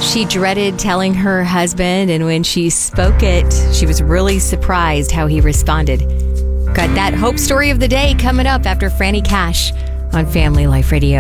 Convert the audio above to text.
she dreaded telling her husband, and when she spoke it, she was really surprised how he responded. Got that hope story of the day coming up after Franny Cash on Family Life Radio.